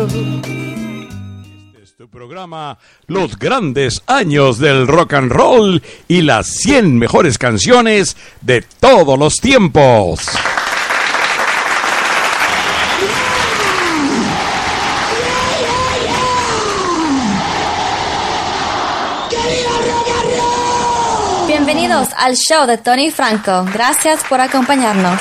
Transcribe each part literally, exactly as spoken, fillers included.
Este es tu programa, Los Grandes Años del Rock and Roll y las cien mejores canciones de todos los tiempos. Bienvenidos al show de Tony Franco. Gracias por acompañarnos.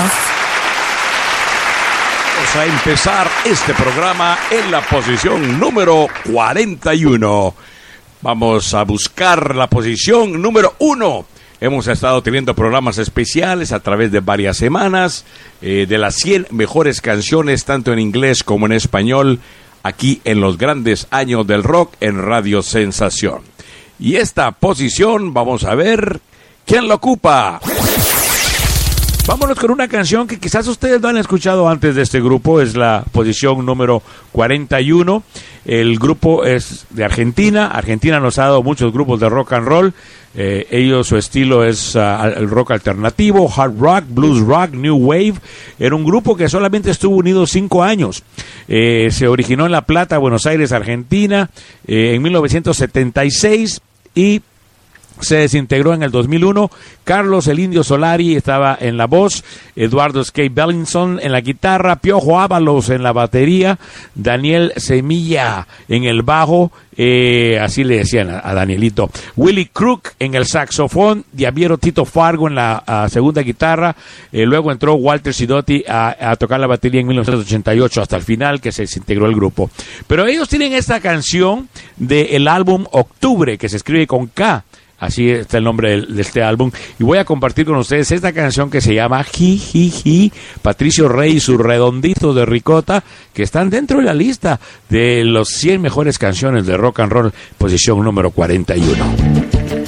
Vamos a empezar este programa en la posición número cuarenta y uno. Vamos a buscar la posición número uno. Hemos estado teniendo programas especiales a través de varias semanas eh, de las cien mejores canciones, tanto en inglés como en español, aquí en Los Grandes Años del Rock en Radio Sensación. Y esta posición, vamos a ver quién la ocupa. Vámonos con una canción que quizás ustedes no han escuchado antes de este grupo. Es la posición número cuarenta y uno. El grupo es de Argentina. Argentina nos ha dado muchos grupos de rock and roll. Eh, ellos, su estilo es uh, el rock alternativo, hard rock, blues rock, new wave. Era un grupo que solamente estuvo unido cinco años. Eh, se originó en La Plata, Buenos Aires, Argentina, eh, en mil novecientos setenta y seis y se desintegró en el dos mil uno. Carlos el Indio Solari estaba en la voz, Eduardo Skate Bellinson en la guitarra, Piojo Ábalos en la batería, Daniel Semilla en el bajo, eh, así le decían a, a Danielito, Willie Crook en el saxofón, Diabiero Tito Fargo en la a, segunda guitarra, eh, luego entró Walter Sidotti a, a tocar la batería en mil novecientos ochenta y ocho hasta el final, que se desintegró el grupo. Pero ellos tienen esta canción del álbum Octubre, que se escribe con K. Así está el nombre de, de este álbum. Y voy a compartir con ustedes esta canción que se llama Ji, Ji, Ji. Patricio Rey y sus redonditos de ricota, que están dentro de la lista de los cien mejores canciones de rock and roll, posición número cuarenta y uno.